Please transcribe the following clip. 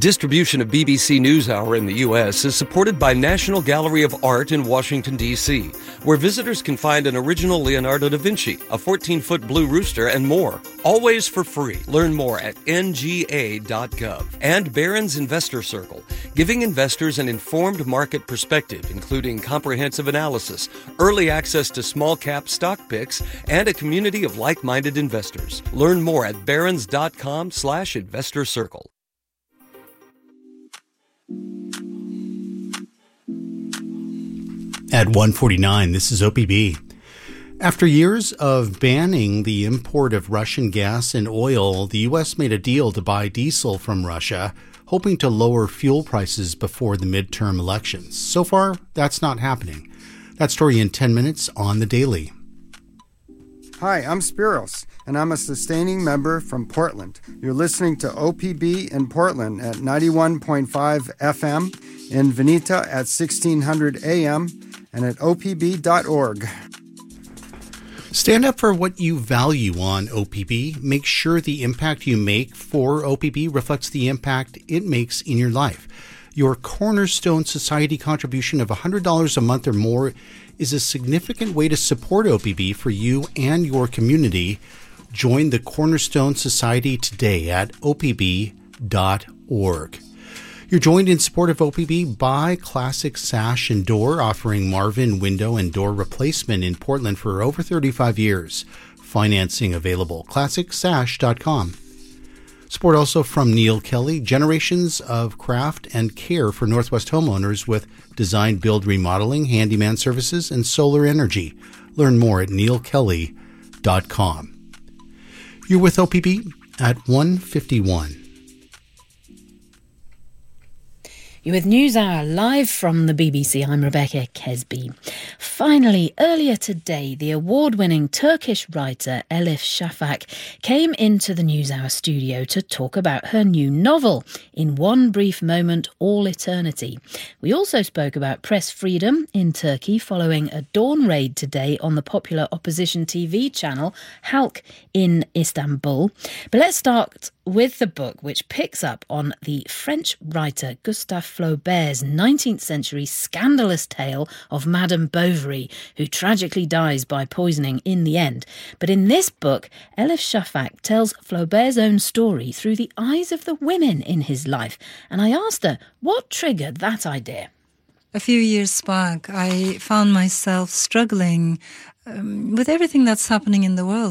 Distribution of BBC NewsHour in the U.S. is supported by National Gallery of Art in Washington, D.C., where visitors can find an original Leonardo da Vinci, a 14-foot blue rooster, and more. Always for free. Learn more at nga.gov. And Barron's Investor Circle, giving investors an informed market perspective, including comprehensive analysis, early access to small-cap stock picks, and a community of like-minded investors. Learn more at barrons.com/investor circle. At 1:49, this is OPB. After years of banning the import of Russian gas and oil, the U.S. made a deal to buy diesel from Russia, hoping to lower fuel prices before the midterm elections. So far, that's not happening. That story in 10 minutes on The Daily. Hi, I'm Spiros, and I'm a sustaining member from Portland. You're listening to OPB in Portland at 91.5 FM, in Veneta at 1600 AM, and at opb.org. Stand up for what you value on OPB. Make sure the impact you make for OPB reflects the impact it makes in your life. Your Cornerstone Society contribution of $100 a month or more is a significant way to support OPB for you and your community. Join the Cornerstone Society today at opb.org. You're joined in support of OPB by Classic Sash and Door, offering Marvin window and door replacement in Portland for over 35 years. Financing available. ClassicSash.com. Support also from Neil Kelly, generations of craft and care for Northwest homeowners with design, build, remodeling, handyman services, and solar energy. Learn more at neilkelly.com. You're with OPB at 1:51. You're with NewsHour live from the BBC. I'm Rebecca Kesby. Finally, earlier today, the award-winning Turkish writer Elif Shafak came into the NewsHour studio to talk about her new novel, In One Brief Moment, All Eternity. We also spoke about press freedom in Turkey following a dawn raid today on the popular opposition TV channel Halk in Istanbul. But let's start with the book, which picks up on the French writer Gustave Flaubert's 19th century scandalous tale of Madame Bovary, who tragically dies by poisoning in the end. But in this book, Elif Shafak tells Flaubert's own story through the eyes of the women in his life. And I asked her what triggered that idea. A few years back, I found myself struggling with everything that's happening in the world.